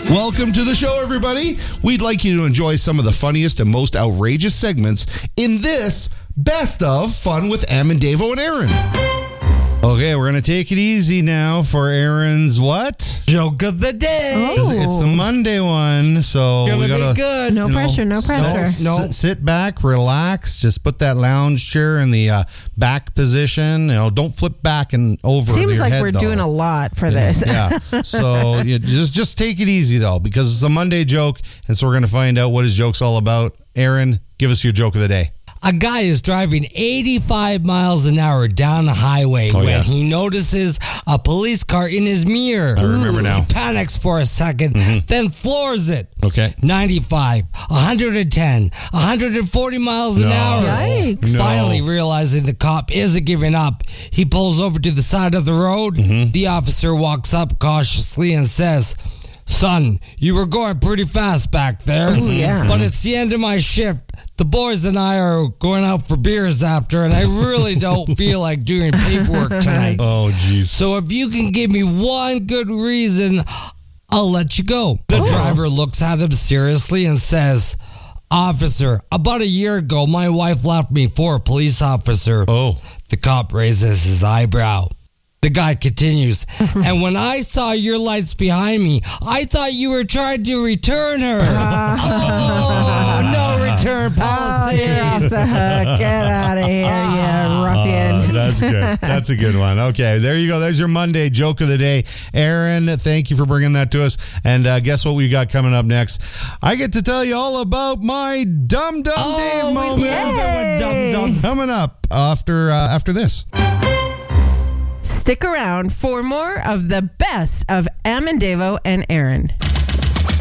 Welcome to the show, everybody. We'd like you to enjoy some of the funniest and most outrageous segments in this Best of Fun with Am and Davo and Aaron. Okay, we're going to take it easy now for Aaron's what? Joke of the day. Oh. It's the Monday one, so we got to be good. No pressure, no pressure. No. Sit back, relax, just put that lounge chair in the back position. Don't flip back and over Seems your like head, we're though. doing a lot for this. Yeah. So just take it easy, though, because it's a Monday joke, and so we're going to find out what his joke's all about. Aaron, give us your joke of the day. A guy is driving 85 miles an hour down the highway when he notices a police car in his mirror. I remember now. He panics for a second, then floors it. Okay. 95, 110, 140 miles an hour. Yikes. No. Finally realizing the cop isn't giving up, he pulls over to the side of the road. The officer walks up cautiously and says, "Son, you were going pretty fast back there. Ooh, yeah. But it's the end of my shift. The boys and I are going out for beers after, and I really don't feel like doing paperwork tonight. Oh, jeez. So if you can give me one good reason, I'll let you go." The driver looks at him seriously and says, "Officer, about a year ago, my wife left me for a police officer." Oh. The cop raises his eyebrow. The guy continues, "And when I saw your lights behind me, I thought you were trying to return her." No return policy. You're off the hook. Get out of here, you ruffian. That's good. That's a good one. Okay, there you go. There's your Monday joke of the day. Aaron, thank you for bringing that to us. And guess what we got coming up next? I get to tell you all about my Dum Dum Dave moment. Yay. Coming up after this. Stick around for more of the best of Am and Davo and Aaron.